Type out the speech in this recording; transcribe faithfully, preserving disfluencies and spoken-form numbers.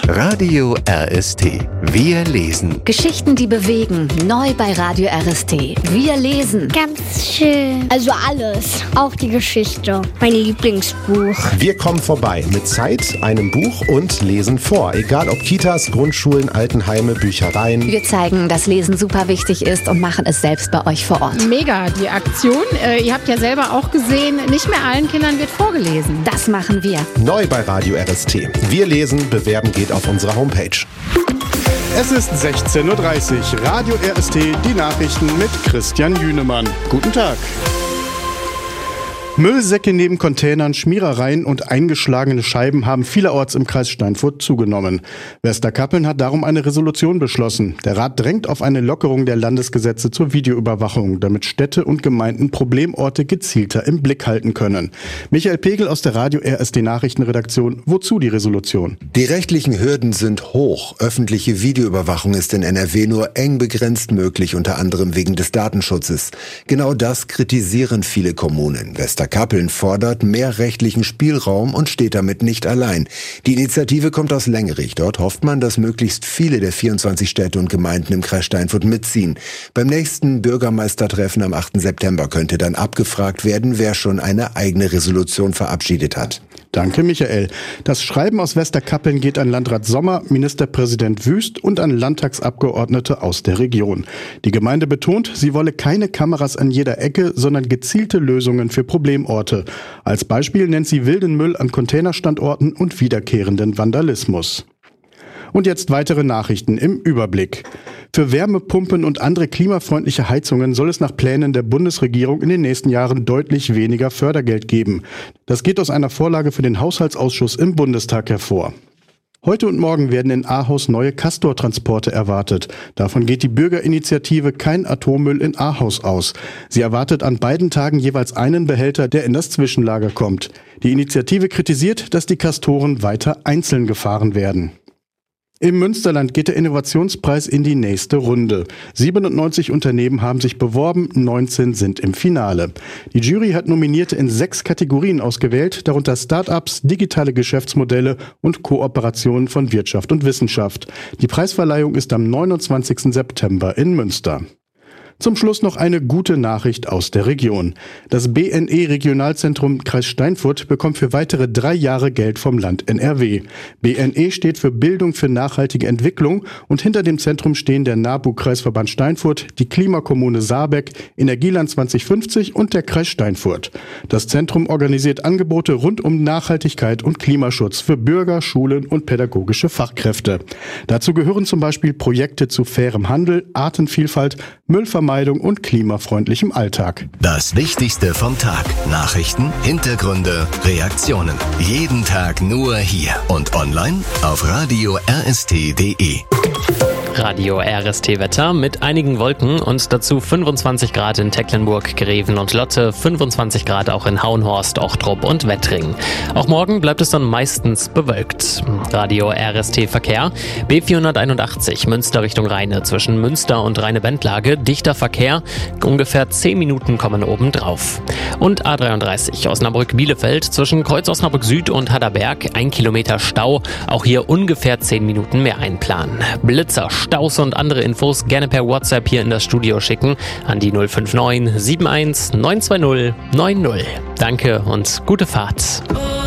Radio R S T. Wir lesen. Geschichten, die bewegen. Neu bei Radio R S T. Wir lesen. Ganz schön. Also alles. Auch die Geschichte. Mein Lieblingsbuch. Wir kommen vorbei mit Zeit, einem Buch und lesen vor. Egal ob Kitas, Grundschulen, Altenheime, Büchereien. Wir zeigen, dass Lesen super wichtig ist und machen es selbst bei euch vor Ort. Mega, die Aktion. Äh, ihr habt ja selber auch gesehen, nicht mehr allen Kindern wird vorgelesen. Das machen wir. Neu bei Radio R S T. Wir lesen, bewerben geht auf unserer Homepage. Es ist sechzehn Uhr dreißig. Radio R S T, die Nachrichten mit Christian Jünemann. Guten Tag. Müllsäcke neben Containern, Schmierereien und eingeschlagene Scheiben haben vielerorts im Kreis Steinfurt zugenommen. Westerkappeln hat darum eine Resolution beschlossen. Der Rat drängt auf eine Lockerung der Landesgesetze zur Videoüberwachung, damit Städte und Gemeinden Problemorte gezielter im Blick halten können. Michael Pegel aus der Radio R S T Nachrichtenredaktion. Wozu die Resolution? Die rechtlichen Hürden sind hoch. Öffentliche Videoüberwachung ist in N R W nur eng begrenzt möglich, unter anderem wegen des Datenschutzes. Genau das kritisieren viele Kommunen. Westerkappeln fordert mehr rechtlichen Spielraum und steht damit nicht allein. Die Initiative kommt aus Lengerich. Dort hofft man, dass möglichst viele der vierundzwanzig Städte und Gemeinden im Kreis Steinfurt mitziehen. Beim nächsten Bürgermeistertreffen am achten September könnte dann abgefragt werden, wer schon eine eigene Resolution verabschiedet hat. Danke, Michael. Das Schreiben aus Westerkappeln geht an Landrat Sommer, Ministerpräsident Wüst und an Landtagsabgeordnete aus der Region. Die Gemeinde betont, sie wolle keine Kameras an jeder Ecke, sondern gezielte Lösungen für Problemorte. Als Beispiel nennt sie wilden Müll an Containerstandorten und wiederkehrenden Vandalismus. Und jetzt weitere Nachrichten im Überblick. Für Wärmepumpen und andere klimafreundliche Heizungen soll es nach Plänen der Bundesregierung in den nächsten Jahren deutlich weniger Fördergeld geben. Das geht aus einer Vorlage für den Haushaltsausschuss im Bundestag hervor. Heute und morgen werden in Ahaus neue Castor-Transporte erwartet. Davon geht die Bürgerinitiative Kein Atommüll in Ahaus aus. Sie erwartet an beiden Tagen jeweils einen Behälter, der in das Zwischenlager kommt. Die Initiative kritisiert, dass die Castoren weiter einzeln gefahren werden. Im Münsterland geht der Innovationspreis in die nächste Runde. siebenundneunzig Unternehmen haben sich beworben, neunzehn sind im Finale. Die Jury hat Nominierte in sechs Kategorien ausgewählt, darunter Start-ups, digitale Geschäftsmodelle und Kooperationen von Wirtschaft und Wissenschaft. Die Preisverleihung ist am neunundzwanzigsten September in Münster. Zum Schluss noch eine gute Nachricht aus der Region. Das B N E-Regionalzentrum Kreis Steinfurt bekommt für weitere drei Jahre Geld vom Land N R W. B N E steht für Bildung für nachhaltige Entwicklung und hinter dem Zentrum stehen der NABU-Kreisverband Steinfurt, die Klimakommune Saarbeck, Energieland zwanzig fünfzig und der Kreis Steinfurt. Das Zentrum organisiert Angebote rund um Nachhaltigkeit und Klimaschutz für Bürger, Schulen und pädagogische Fachkräfte. Dazu gehören zum Beispiel Projekte zu fairem Handel, Artenvielfalt, Müllvermeidung und klimafreundlichem Alltag. Das Wichtigste vom Tag. Nachrichten, Hintergründe, Reaktionen. Jeden Tag nur hier und online auf radio r s t punkt d e. Radio R S T Wetter mit einigen Wolken und dazu fünfundzwanzig Grad in Tecklenburg, Greven und Lotte, fünfundzwanzig Grad auch in Hauenhorst, Ochtrup und Wettring. Auch morgen bleibt es dann meistens bewölkt. Radio R S T Verkehr. B vierhunderteinundachtzig Münster Richtung Rheine zwischen Münster und Rheine-Bendlage. Dichter Verkehr. Ungefähr zehn Minuten kommen oben drauf. Und A dreiunddreißig Osnabrück-Bielefeld zwischen Kreuz Osnabrück Süd und Hadderberg. Ein Kilometer Stau. Auch hier ungefähr zehn Minuten mehr einplanen. Blitzer, Staus und andere Infos gerne per WhatsApp hier in das Studio schicken an die null fünf neun sieben eins neun zwei null neun null. Danke und gute Fahrt.